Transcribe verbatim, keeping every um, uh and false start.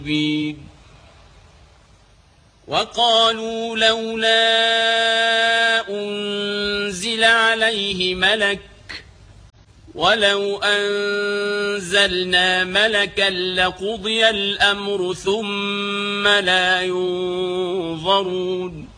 مبين. وقالوا لولا أنزل عليه ملك ولو أنزلنا ملكا لقضي الأمر ثم لا ينظرون